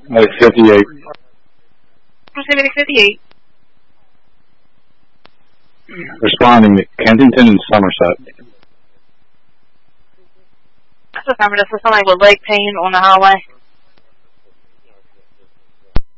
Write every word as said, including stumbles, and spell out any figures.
Uh, fifty-eight. Proximity fifty-eight. Responding to Kensington and Somerset. That's affirmative for somebody with leg pain on the highway.